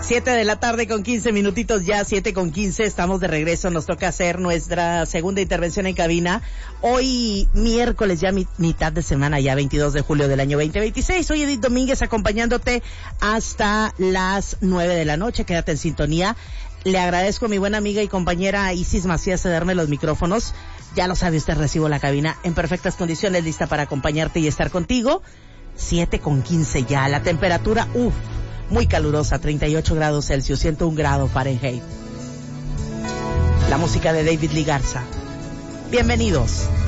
7 de la tarde con 15 minutitos ya, 7:15, estamos de regreso, nos toca hacer nuestra segunda intervención en cabina. Hoy miércoles, ya mitad de semana, ya 22 de julio del año 2026. Soy Edith Domínguez acompañándote hasta las 9 de la noche, quédate en sintonía. Le agradezco a mi buena amiga y compañera Isis Macías cederme los micrófonos. Ya lo sabe usted, recibo la cabina en perfectas condiciones, lista para acompañarte y estar contigo. 7:15 ya, la temperatura, muy calurosa, 38 grados Celsius, 101 grados Fahrenheit. La música de David Lee Garza. Bienvenidos.